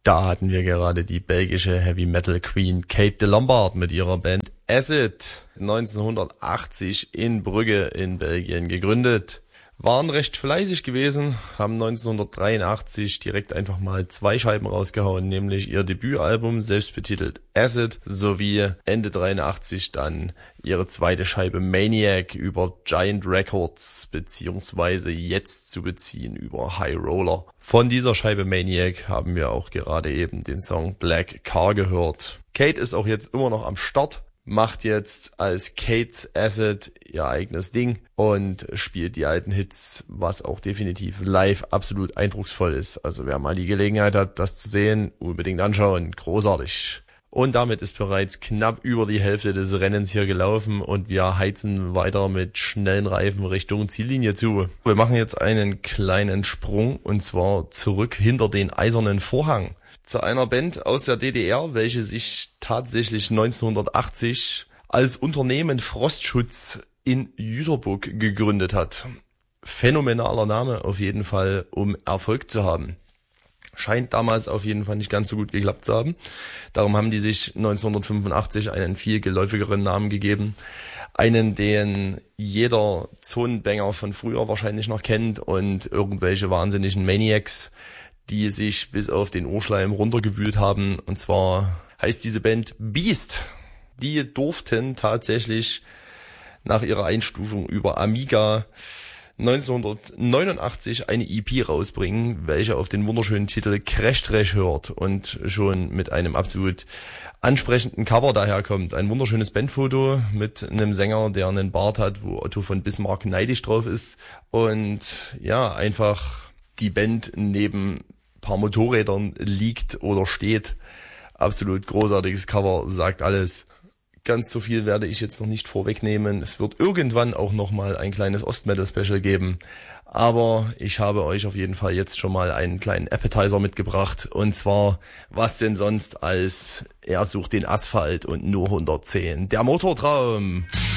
Da hatten wir gerade die belgische Heavy Metal Queen Kate de Lombard mit ihrer Band Acid, 1980 in Brügge in Belgien gegründet. Waren recht fleißig gewesen, haben 1983 direkt einfach mal 2 Scheiben rausgehauen, nämlich ihr Debütalbum, selbstbetitelt Acid, sowie Ende 83 dann ihre zweite Scheibe Maniac über Giant Records, beziehungsweise jetzt zu beziehen über High Roller. Von dieser Scheibe Maniac haben wir auch gerade eben den Song Black Car gehört. Kate ist auch jetzt immer noch am Start, macht jetzt als Kate's Acid ihr eigenes Ding und spielt die alten Hits, was auch definitiv live absolut eindrucksvoll ist. Also wer mal die Gelegenheit hat, das zu sehen, unbedingt anschauen. Großartig. Und damit ist bereits knapp über die Hälfte des Rennens hier gelaufen und wir heizen weiter mit schnellen Reifen Richtung Ziellinie zu. Wir machen jetzt einen kleinen Sprung und zwar zurück hinter den eisernen Vorhang. Zu einer Band aus der DDR, welche sich tatsächlich 1980 als Unternehmen Frostschutz in Jüterbock gegründet hat. Phänomenaler Name auf jeden Fall, um Erfolg zu haben. Scheint damals auf jeden Fall nicht ganz so gut geklappt zu haben. Darum haben die sich 1985 einen viel geläufigeren Namen gegeben. Einen, den jeder Zonenbanger von früher wahrscheinlich noch kennt und irgendwelche wahnsinnigen Maniacs, die sich bis auf den Ohrschleim runtergewühlt haben. Und zwar heißt diese Band Beast. Die durften tatsächlich nach ihrer Einstufung über Amiga 1989 eine EP rausbringen, welche auf den wunderschönen Titel Crash Trash hört und schon mit einem absolut ansprechenden Cover daherkommt. Ein wunderschönes Bandfoto mit einem Sänger, der einen Bart hat, wo Otto von Bismarck neidisch drauf ist. Und ja, einfach die Band neben paar Motorrädern liegt oder steht. Absolut großartiges Cover, sagt alles. Ganz so viel werde ich jetzt noch nicht vorwegnehmen. Es wird irgendwann auch nochmal ein kleines Ostmetal-Special geben. Aber ich habe euch auf jeden Fall jetzt schon mal einen kleinen Appetizer mitgebracht. Und zwar, was denn sonst als Er sucht den Asphalt und nur 110. Der Motortraum.